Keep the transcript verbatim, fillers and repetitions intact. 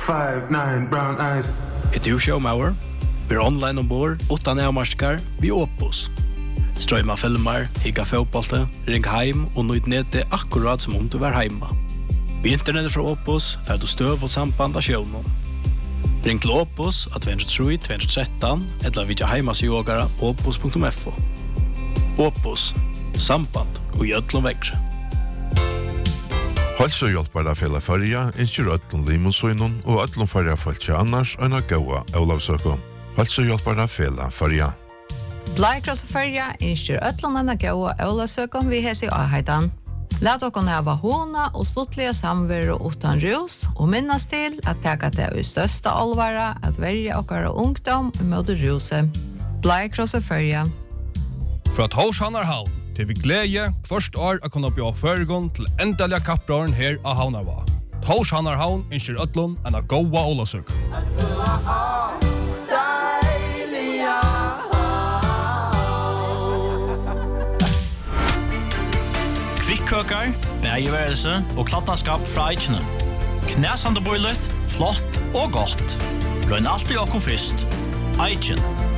five nine brown eyes. Är du showmauer? Vi är online ombord, utan närmarskar, vi Opus. Ströma filmer, higga fotbollte, ring heim och nøyd nede akkurat som om du var hemma. Vi internetet fra Opus, för du stöv och samband av showen. Ring til Opus at två tre två ett tre eller vidja heimasjogara opus punkt f o. Opus, samband og jötlom vekre. Halsøhjelpere fela farja, innskjer ötlom limonsuinon og ötlom farja falskje annars enn a gaua Olavsøkon. Halsøhjelpere fela farja. Blaikross farja, innskjer ötlom enn a gaua Olavsøkon vi hesi aheitan. Lat okon hava hona og stuttliga samveru utan rus og minnas til at teka det i størsta alvara at verja okkara ungdom mot ruset. Blaikross farja. Fra Torshanarhavn til vi glede først år å kunne bli av føregon til endelige kapprøren her av Havnarva. Torshanarhavn innskjer øtlun enn a goa Olavsøk. Kvikkøkar, bergeværelse og klattanskap fra Eichene. Knæsande bøylet, flott og godt. Røyn alltid okko fyrst. Eichen.